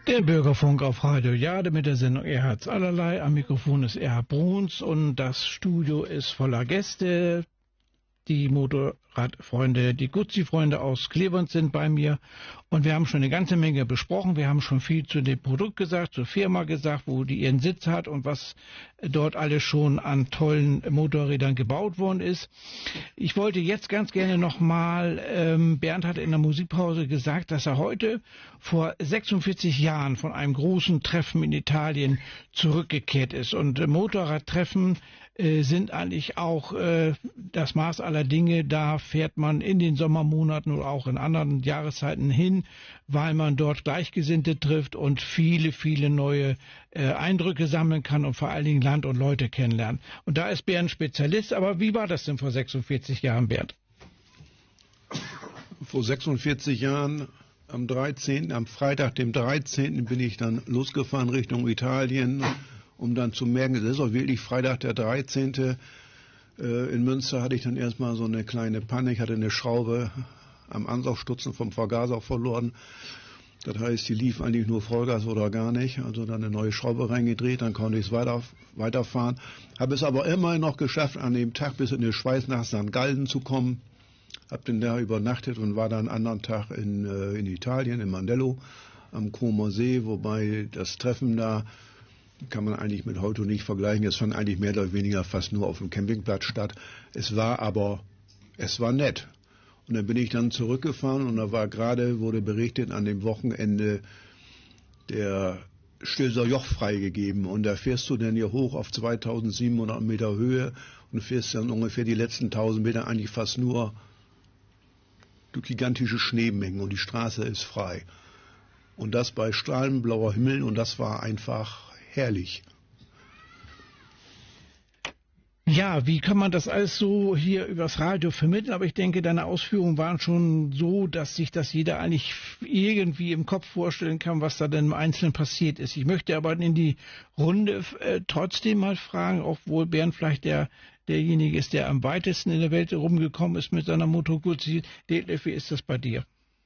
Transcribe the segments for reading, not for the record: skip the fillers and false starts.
Der Bürgerfunk auf Radio Jade mit der Sendung Erhards allerlei. Am Mikrofon ist Erhard Bruns und das Studio ist voller Gäste. Die Motorradfreunde, die Guzzi-Freunde aus Cleveland sind bei mir und wir haben schon eine ganze Menge besprochen. Wir haben schon viel zu dem Produkt gesagt, zur Firma gesagt, wo die ihren Sitz hat und was dort alles schon an tollen Motorrädern gebaut worden ist. Ich wollte jetzt ganz gerne nochmal, Bernd hat in der Musikpause gesagt, dass er heute vor 46 Jahren von einem großen Treffen in Italien zurückgekehrt ist. Und Motorradtreffen sind eigentlich auch das Maß aller Dinge. Da fährt man in den Sommermonaten oder auch in anderen Jahreszeiten hin, weil man dort Gleichgesinnte trifft und viele, viele neue Eindrücke sammeln kann und vor allen Dingen Land und Leute kennenlernen. Und da ist Bernd Spezialist. Aber wie war das denn vor 46 Jahren, Bernd? Vor 46 Jahren am Freitag, dem 13. bin ich dann losgefahren Richtung Italien, um dann zu merken, es ist auch wirklich Freitag der 13. In Münster hatte ich dann erstmal so eine kleine Panne. Ich hatte eine Schraube am Ansaugstutzen vom Vergaser verloren. Das heißt, die lief eigentlich nur Vollgas oder gar nicht. Also dann eine neue Schraube reingedreht, dann konnte ich es weiterfahren. Habe es aber immerhin noch geschafft, an dem Tag bis in die Schweiz nach St. Gallen zu kommen. Habe dann da übernachtet und war dann einen anderen Tag in Italien, in Mandello, am Como See, wobei das Treffen da kann man eigentlich mit heute nicht vergleichen. Es fand eigentlich mehr oder weniger fast nur auf dem Campingplatz statt. Es war nett. Und dann bin ich dann zurückgefahren und da wurde berichtet, an dem Wochenende der Stilser Joch freigegeben. Und da fährst du dann hier hoch auf 2700 Meter Höhe und fährst dann ungefähr die letzten 1000 Meter eigentlich fast nur durch gigantische Schneemengen und die Straße ist frei. Und das bei strahlend blauer Himmel und das war einfach herrlich. Ja, wie kann man das alles so hier übers Radio vermitteln? Aber ich denke, deine Ausführungen waren schon so, dass sich das jeder eigentlich irgendwie im Kopf vorstellen kann, was da denn im Einzelnen passiert ist. Ich möchte aber in die Runde trotzdem mal fragen, obwohl Bernd vielleicht derjenige ist, der am weitesten in der Welt rumgekommen ist mit seiner Moto Guzzi. Detlef, wie ist das bei dir?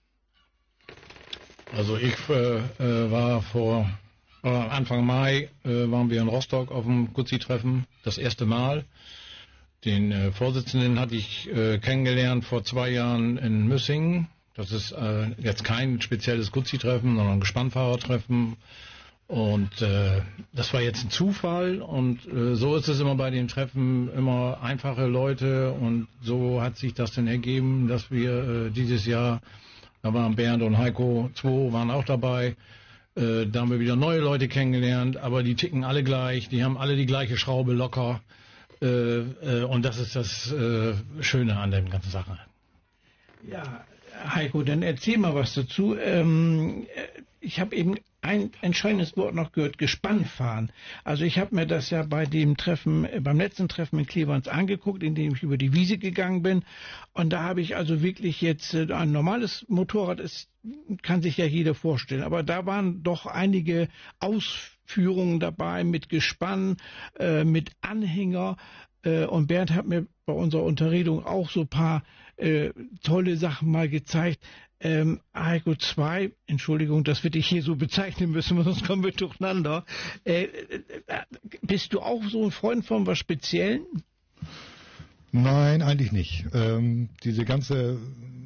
Also ich war Anfang Mai waren wir in Rostock auf dem Guzzi-Treffen, das erste Mal. Den Vorsitzenden hatte ich kennengelernt vor 2 Jahren in Müssingen. Das ist jetzt kein spezielles Guzzi-Treffen, sondern ein Gespannfahrertreffen. Und das war jetzt ein Zufall. Und so ist es immer bei den Treffen, immer einfache Leute. Und so hat sich das dann ergeben, dass wir dieses Jahr, da waren Bernd und Heiko, 2 waren auch dabei. Da haben wir wieder neue Leute kennengelernt, aber die ticken alle gleich, die haben alle die gleiche Schraube locker und das ist das Schöne an der ganzen Sache. Ja, Heiko, dann erzähl mal was dazu. Ich habe eben ein entscheidendes Wort noch gehört, Gespannfahren. Also ich habe mir das ja beim letzten Treffen in Cleveland angeguckt, in dem ich über die Wiese gegangen bin. Und da habe ich also wirklich jetzt ein normales Motorrad kann sich ja jeder vorstellen. Aber da waren doch einige Ausführungen dabei mit Gespann, mit Anhänger. Und Bernd hat mir bei unserer Unterredung auch so ein paar tolle Sachen mal gezeigt. Heiko 2, Entschuldigung, dass wir dich hier so bezeichnen müssen, sonst kommen wir durcheinander. Bist du auch so ein Freund von was Speziellen? Nein, eigentlich nicht. Diese ganze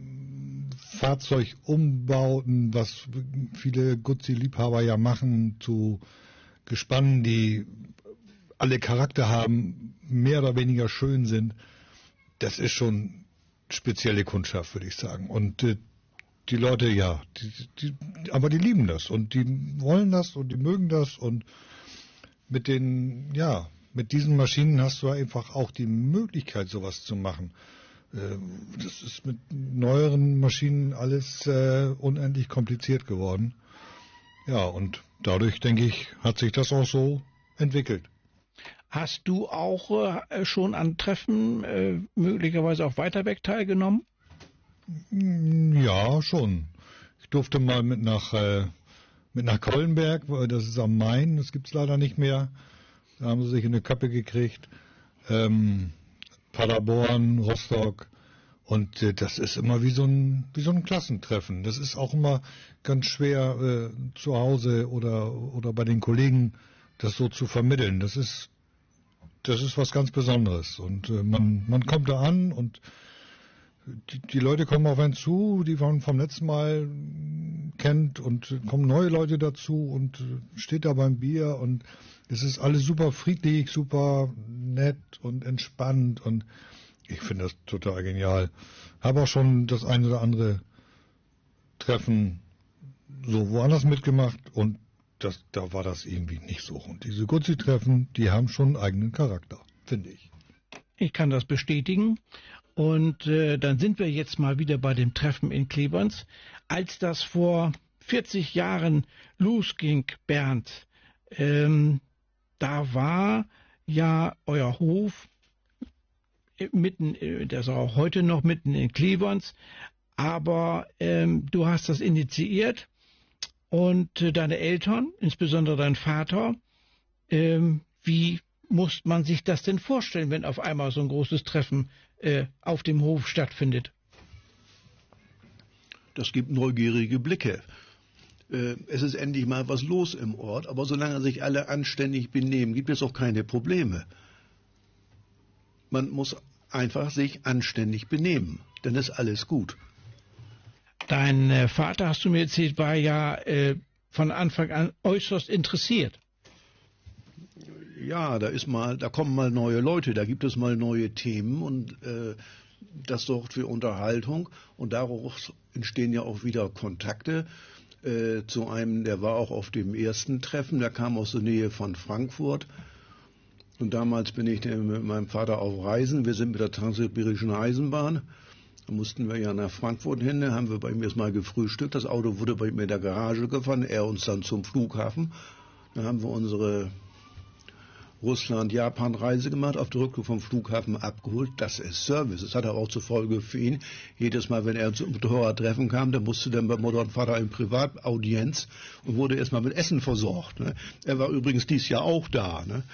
Fahrzeugumbauten, was viele Guzzi-Liebhaber ja machen, zu Gespannen, die alle Charakter haben, mehr oder weniger schön sind, das ist schon spezielle Kundschaft, würde ich sagen. Und die Leute, ja, aber die lieben das und die wollen das und die mögen das und mit diesen Maschinen hast du einfach auch die Möglichkeit, sowas zu machen. Das ist mit neueren Maschinen alles unendlich kompliziert geworden. Ja, und dadurch, denke ich, hat sich das auch so entwickelt. Hast du auch schon an Treffen möglicherweise auch weiter weg teilgenommen? Ja, schon. Ich durfte mal mit nach Kollenberg, das ist am Main, das gibt's leider nicht mehr. Da haben sie sich in eine Köppe gekriegt. Paderborn, Rostock Und das ist immer wie so ein Klassentreffen. Das ist auch immer ganz schwer zu Hause oder bei den Kollegen das so zu vermitteln. Das ist was ganz Besonderes. Und man kommt da an und die Leute kommen auf einen zu, die man vom letzten Mal kennt, und kommen neue Leute dazu und steht da beim Bier, und es ist alles super friedlich, super nett und entspannt, und ich finde das total genial. Habe auch schon das ein oder andere Treffen so woanders mitgemacht, und da war das irgendwie nicht so. Und diese Guzzi-Treffen, die haben schon einen eigenen Charakter, finde ich. Ich kann das bestätigen. Und dann sind wir jetzt mal wieder bei dem Treffen in Cleveland. Als das vor 40 Jahren losging, Bernd, da war ja euer Hof mitten, der ist auch heute noch mitten in Cleveland, aber du hast das initiiert, und deine Eltern, insbesondere dein Vater, wie muss man sich das denn vorstellen, wenn auf einmal so ein großes Treffen auf dem Hof stattfindet? Das gibt neugierige Blicke. Es ist endlich mal was los im Ort, aber solange sich alle anständig benehmen, gibt es auch keine Probleme. Man muss einfach sich anständig benehmen, dann ist alles gut. Dein Vater, hast du mir erzählt, war ja von Anfang an äußerst interessiert. Ja, da kommen mal neue Leute, da gibt es mal neue Themen, und das sorgt für Unterhaltung, und daraus entstehen ja auch wieder Kontakte. Zu einem, der war auch auf dem ersten Treffen, der kam aus der Nähe von Frankfurt, und damals bin ich mit meinem Vater auf Reisen. Wir sind mit der Transsibirischen Eisenbahn, da mussten wir ja nach Frankfurt hin, da haben wir bei mir mal gefrühstückt, das Auto wurde bei mir in der Garage gefahren, er uns dann zum Flughafen, da haben wir unsere Russland-Japan-Reise gemacht, auf der Rückflug vom Flughafen abgeholt. Das ist Service. Das hat er auch zur Folge für ihn. Jedes Mal, wenn er zum Motorradtreffen kam, dann musste dann bei Mutter und Vater in Privataudienz und wurde erstmal mit Essen versorgt. Ne? Er war übrigens dieses Jahr auch da. Ne?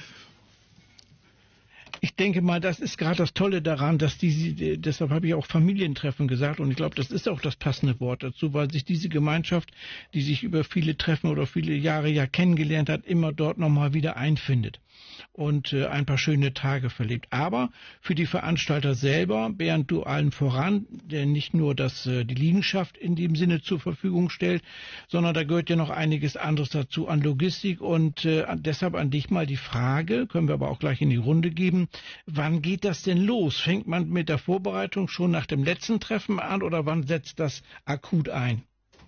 Ich denke mal, das ist gerade das Tolle daran, dass deshalb habe ich auch Familientreffen gesagt, und ich glaube, das ist auch das passende Wort dazu, weil sich diese Gemeinschaft, die sich über viele Treffen oder viele Jahre ja kennengelernt hat, immer dort nochmal wieder einfindet und ein paar schöne Tage verlebt. Aber für die Veranstalter selber, Bernd, du allen voran, der nicht nur die Liegenschaft in dem Sinne zur Verfügung stellt, sondern da gehört ja noch einiges anderes dazu an Logistik, und deshalb an dich mal die Frage, können wir aber auch gleich in die Runde geben, wann geht das denn los? Fängt man mit der Vorbereitung schon nach dem letzten Treffen an, oder wann setzt das akut ein?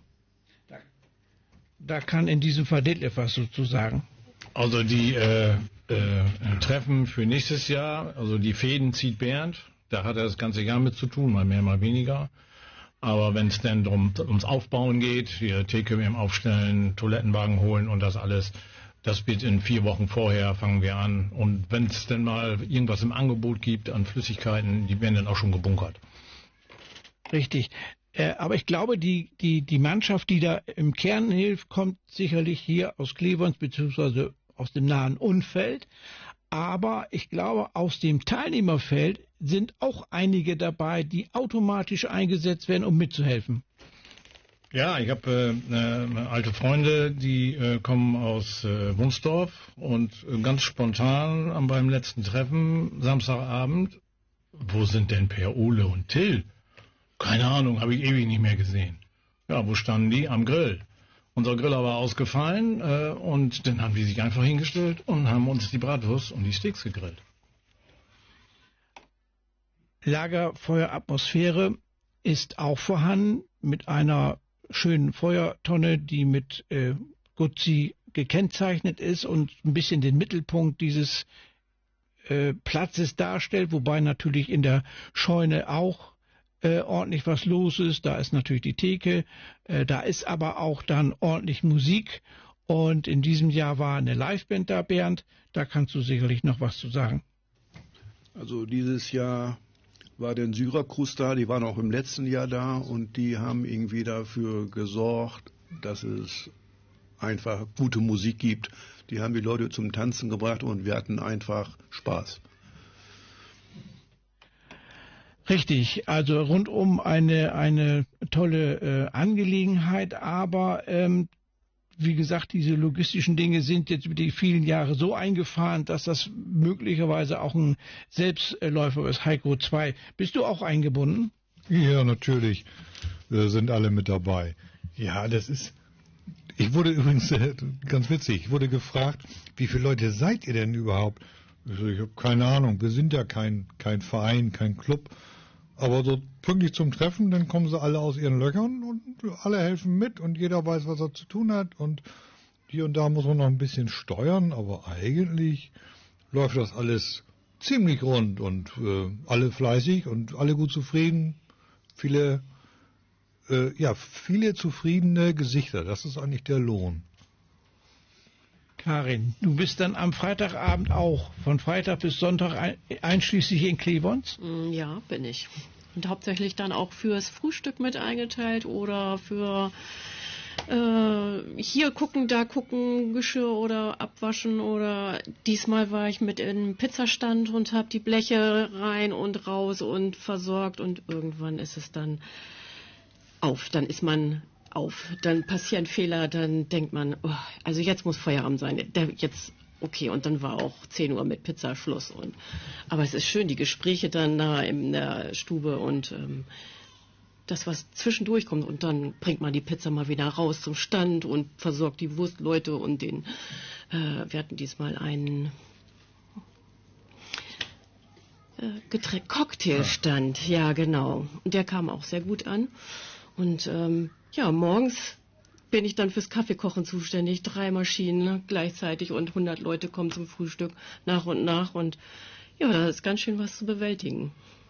Da kann in diesem Fall Detlef was sozusagen. Also die Treffen für nächstes Jahr, also die Fäden zieht Bernd, da hat er das ganze Jahr mit zu tun, mal mehr, mal weniger. Aber wenn es dann ums Aufbauen geht, hier TKM aufstellen, Toilettenwagen holen und das alles, das wird in 4 Wochen vorher, fangen wir an. Und wenn es dann mal irgendwas im Angebot gibt an Flüssigkeiten, die werden dann auch schon gebunkert. Richtig. Aber ich glaube, die Mannschaft, die da im Kern hilft, kommt sicherlich hier aus Cleveland beziehungsweise aus dem nahen Umfeld. Aber ich glaube, aus dem Teilnehmerfeld sind auch einige dabei, die automatisch eingesetzt werden, um mitzuhelfen. Ja, ich habe alte Freunde, die kommen aus Wunsdorf, und ganz spontan beim letzten Treffen, Samstagabend, wo sind denn Per Ole und Till? Keine Ahnung, habe ich ewig nicht mehr gesehen. Ja, wo standen die? Am Grill. Unser Griller war ausgefallen, und dann haben die sich einfach hingestellt und haben uns die Bratwurst und die Steaks gegrillt. Lagerfeueratmosphäre ist auch vorhanden mit einer schönen Feuertonne, die mit Guzzi gekennzeichnet ist und ein bisschen den Mittelpunkt dieses Platzes darstellt, wobei natürlich in der Scheune auch ordentlich was los ist. Da ist natürlich die Theke, da ist aber auch dann ordentlich Musik, und in diesem Jahr war eine Liveband da, Bernd, da kannst du sicherlich noch was zu sagen. Also dieses Jahr war denn Syrakus da, die waren auch im letzten Jahr da, und die haben irgendwie dafür gesorgt, dass es einfach gute Musik gibt. Die haben die Leute zum Tanzen gebracht, und wir hatten einfach Spaß. Richtig, also rundum eine tolle Angelegenheit, aber wie gesagt, diese logistischen Dinge sind jetzt über die vielen Jahre so eingefahren, dass das möglicherweise auch ein Selbstläufer ist. Heiko 2. Bist du auch eingebunden? Ja, natürlich. Wir sind alle mit dabei. Ja, ich wurde übrigens, ganz witzig, ich wurde gefragt, wie viele Leute seid ihr denn überhaupt? Ich habe keine Ahnung, wir sind ja kein Verein, kein Club. Aber so pünktlich zum Treffen, dann kommen sie alle aus ihren Löchern und alle helfen mit und jeder weiß, was er zu tun hat. Und hier und da muss man noch ein bisschen steuern, aber eigentlich läuft das alles ziemlich rund und alle fleißig und alle gut zufrieden. Viele zufriedene Gesichter, das ist eigentlich der Lohn. Karin, du bist dann am Freitagabend auch, von Freitag bis Sonntag einschließlich in Klevons? Ja, bin ich. Und hauptsächlich dann auch fürs Frühstück mit eingeteilt oder für hier gucken, da gucken, Geschirr oder abwaschen oder diesmal war ich mit im Pizzastand und habe die Bleche rein und raus und versorgt und irgendwann ist es dann dann ist man dann passieren Fehler, dann denkt man, oh, also jetzt muss Feierabend sein, okay, und dann war auch 10 Uhr mit Pizza Schluss. Aber es ist schön, die Gespräche dann da in der Stube und das, was zwischendurch kommt. Und dann bringt man die Pizza mal wieder raus zum Stand und versorgt die Wurstleute und wir hatten diesmal einen Cocktailstand, ja genau. Und der kam auch sehr gut an. Und morgens bin ich dann fürs Kaffeekochen zuständig. 3 Maschinen gleichzeitig und 100 Leute kommen zum Frühstück nach und nach. Und ja, da ist ganz schön was zu bewältigen.